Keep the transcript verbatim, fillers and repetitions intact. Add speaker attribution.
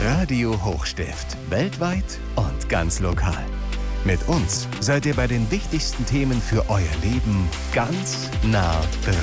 Speaker 1: Radio Hochstift. Weltweit und ganz lokal. Mit uns seid ihr bei den wichtigsten Themen für euer Leben ganz nah dran.